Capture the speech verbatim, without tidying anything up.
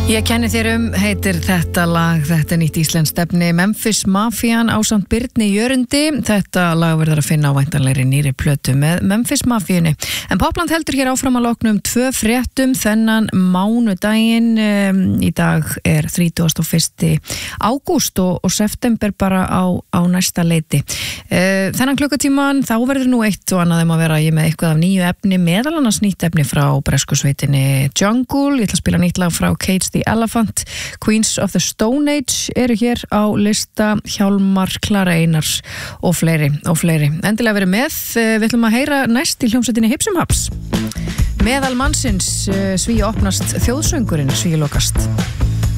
Ég kenni þér um, heitir þetta lag, þetta er nýtt íslenskt efni, Memphis Mafian ásamt Birni Jörundi. Þetta lag verður að finna á væntanlegri nýri plötu með Memphis Mafiunni. En Popland heldur hér áfram að loknum tvö fréttum þennan mánudaginn. Um, í dag er þrítugasta og fyrsta ágúst og, og september bara á, á næsta leiti. Uh, þennan klukkutíman þá verður nú eitt og annað um að vera ég með eitthvað af nýju efni, meðal annars nýtt efni frá breskusveitinni Jungle. Ég ætla að spila nýtt lag frá Cage the Elephant, Queens of the Stone Age eru hér á lista, Hjálmar, Klara Einars og fleiri og fleiri. Endilega verið með, við ætlum að heyra næst í hljómsveitinni Hipsum Haps. Meðal mannsins Svíi opnast þjóðsöngurinn, Svíi lokast.